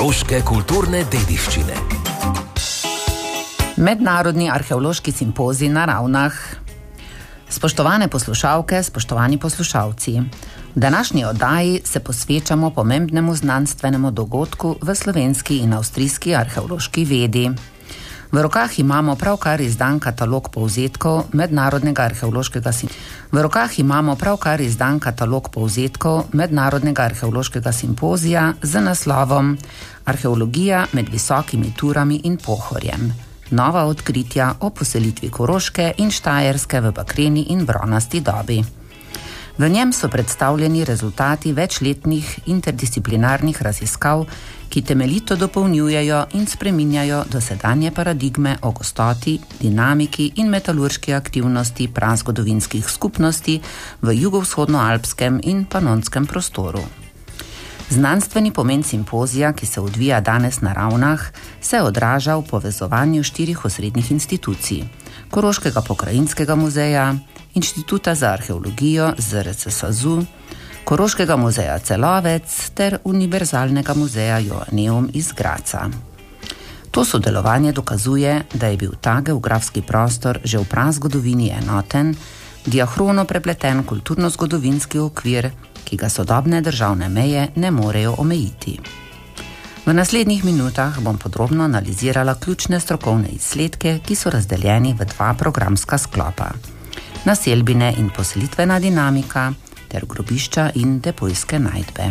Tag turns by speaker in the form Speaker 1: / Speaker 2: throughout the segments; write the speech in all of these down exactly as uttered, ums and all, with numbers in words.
Speaker 1: koroške kulturne dediščine.
Speaker 2: Mednarodni arheološki simpozij na Ravnah. Spoštovane poslušalke, spoštovani poslušalci, v današnji oddaji se posvečamo pomembnemu znanstvenemu dogodku v slovenski in avstrijski arheološki vedi. V rokah imamo pravkar izdan katalog povzetkov Mednarodnega arheološkega V rokah imamo pravkar izdan katalog povzetkov Mednarodnega arheološkega simpozija z naslovom Arheologija med visokimi Turami in Pohorjem. Nova odkritja o poselitvi Koroške in Štajerske v bakreni in bronasti dobi. V njem so predstavljeni rezultati večletnih interdisciplinarnih raziskav, ki temeljito dopolnjujejo in spreminjajo dosedanje paradigme o gostoti, dinamiki in metalurški aktivnosti prazgodovinskih skupnosti v jugovzhodnoalpskem in panonskem prostoru. Znanstveni pomen simpozija, ki se odvija danes na Ravnah, se odraža v povezovanju štirih osrednjih institucij: Koroškega pokrajinskega muzeja, Inštituta za arheologijo Z R C SAZU, Koroškega muzeja Celovec ter Univerzalnega muzeja Joanneum iz Graca. To sodelovanje dokazuje, da je bil ta geografski prostor že v prazgodovini enoten, diahrono prepleten kulturno-zgodovinski okvir, ki ga sodobne državne meje ne morejo omejiti. V naslednjih minutah bom podrobno analizirala ključne strokovne izsledke, ki so razdeljeni v dva programska sklopa: naselbine in poselitvena dinamika ter grobišča in depojske najdbe.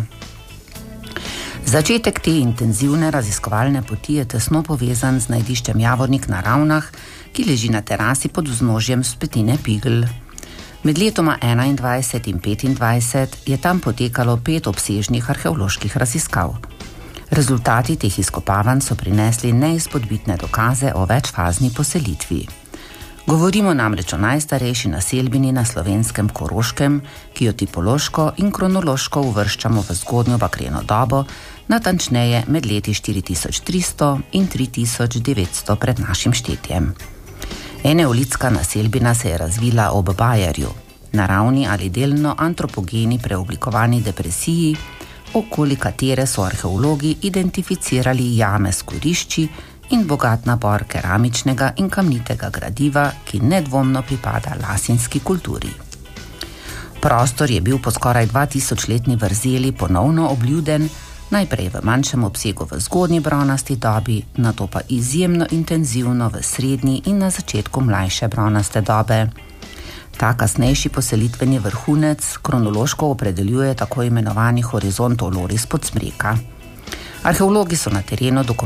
Speaker 2: Začetek te intenzivne raziskovalne poti je tesno povezan z najdiščem Javornik na Ravnah, ki leži na terasi pod vznožjem vzpetine Pigl. Med letoma enaindvajset in petindvajset je tam potekalo pet obsežnih arheoloških raziskav. Rezultati teh izkopavanj so prinesli neizpodbitne dokaze o večfazni poselitvi. Govorimo namreč o najstarejši naselbini na slovenskem Koroškem, ki jo tipološko in kronološko uvrščamo v zgodnjo bakreno dobo, natančneje med leti štiri tisoč tristo in tri tisoč devetsto pred našim štetjem. Eneolitska naselbina se je razvila ob Bajerju, naravni ali delno antropogeni preoblikovani depresiji, okoli katere so arheologi identificirali jame s kurišči in bogat nabor keramičnega in kamnitega gradiva, ki nedvomno pripada lasinski kulturi. Prostor je bil po skoraj dva tisoč letni vrzeli ponovno obljuden, najprej v manjšem obsegu v zgodnji bronasti dobi, nato pa izjemno intenzivno v srednji in na začetku mlajše bronaste dobe. Ta kasnejši poselitveni vrhunec kronološko opredeljuje tako imenovani horizont Oloris Podsmreka. Arheologi so na terenu dokumentirali